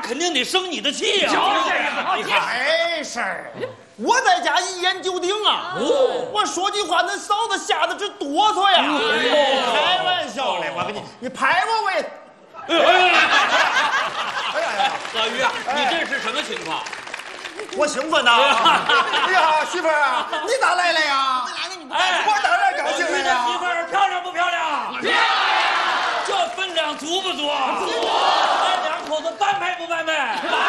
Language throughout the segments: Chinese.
肯定得生你的气呀！ 没事儿，我在家一言九鼎啊！我说句话，那嫂子吓得直哆嗦呀！开玩笑嘞，我跟你拍我也。 老于啊，你这是什么情况？ 我兴奋呐！哎呀，媳妇儿啊，你咋来了呀？我当然高兴了呀！ 媳妇儿漂亮不漂亮？漂亮！这分量足不足？足！咱两口子般配不般配？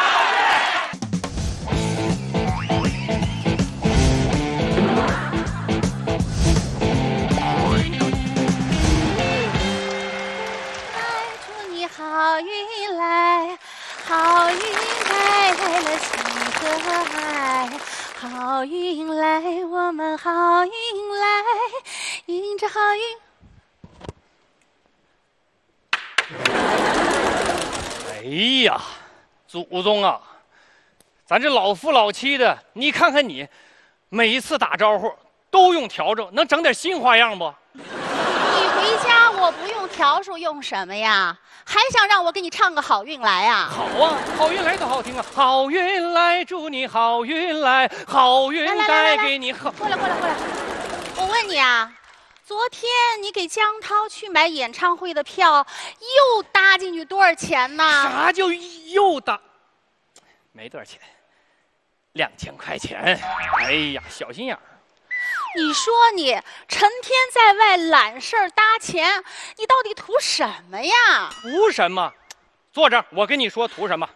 祝你好运来，好运来了喜和爱，好运来，我们好运来，迎着好运。 哎呀，祖宗啊，咱这老夫老妻的，你看看你，每一次打招呼都用笤帚，能整点新花样不？ 你回家我不用笤帚用什么呀？还想让我给你唱个好运来啊？ 好啊，好运来多好听啊！好运来，祝你好运来，好运带给你好。 过来。我问你啊，昨天你给江涛去买演唱会的票，又搭进去多少钱呢？ 啥叫又搭？没多少钱，2000块钱。哎呀，小心眼儿。 你说你成天在外揽事儿搭钱，你到底图什么呀？ 图什么？坐这儿，我跟你说图什么。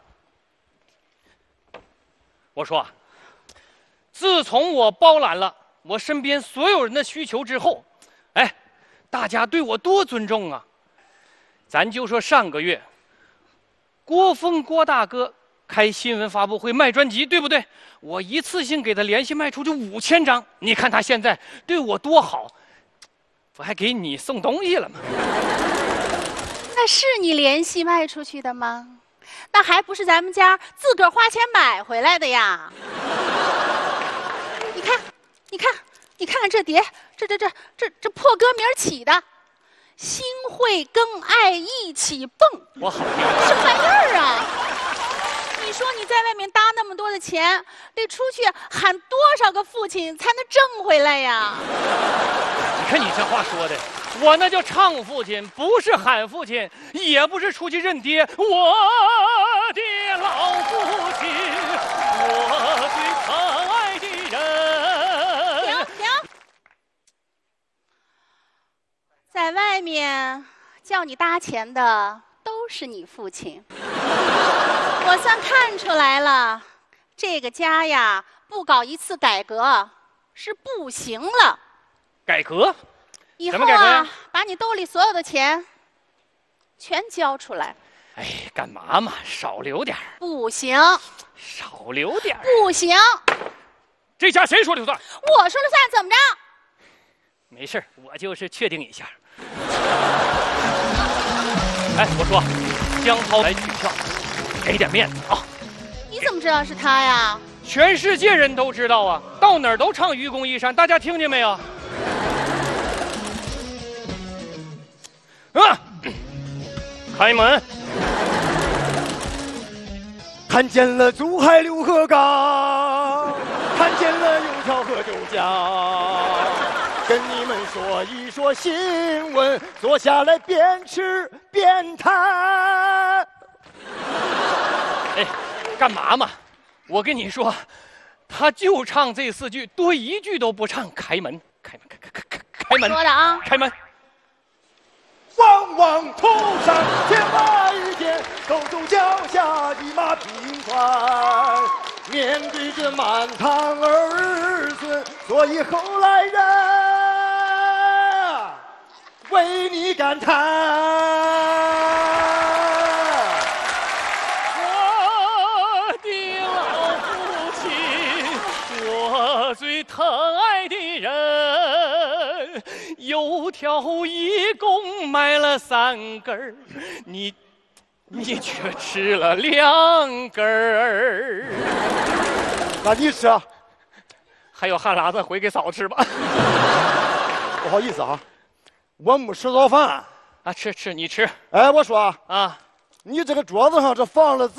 我说，自从我包揽了我身边所有人的需求之后，哎，大家对我多尊重啊！咱就说上个月，郭峰郭大哥开新闻发布会卖专辑，对不对？我一次性给他连续卖出去5000张，你看他现在对我多好，我还给你送东西了吗？ 那是你连续卖出去的吗？那还不是咱们家自个儿花钱买回来的呀！你看看这碟，这破歌名起的，心会跟爱一起蹦， 我好听， 什么玩意儿啊？你说你在外面搭那么多的钱，得出去喊多少个父亲才能挣回来呀？ 你看你这话说的，我那叫唱父亲，不是喊父亲，也不是出去认爹。我的老父亲，我最疼爱的人。 停！在外面叫你搭钱的都是你父亲。我算看出来了，这个家呀，不搞一次改革是不行了。 改革？ 以后怎么改革呀？ 把你兜里所有的钱全交出来。 哎，干嘛嘛？少留点儿。 不行， 少留点儿。 不行。 这家谁说了算？ 我说了算，怎么着？ 没事，我就是确定一下。哎，我说，江涛来取票。给点面子啊！ 你怎么知道是他呀？ 全世界人都知道啊，到哪儿都唱愚公移山，大家听见没有？开门！ 看见了珠海六合岗，看见了油条和酒家，跟你们说一说新闻，坐下来边吃边谈。 哎，干嘛嘛？我跟你说，他就唱这4句，多1句都不唱。开门，开门，开门！ 说的啊， 开门！ 望望头上天马一点，走走脚下一马平川。面对着满堂儿孙，所以后来人为你感叹。 最疼爱的人，油条一共买了3根儿，你却吃了2根儿。 那你吃啊？ 还有哈喇子，回给嫂子吃吧。 不好意思啊，我没吃早饭啊，吃，你吃。 哎，我说啊， 你这个桌子上这放了。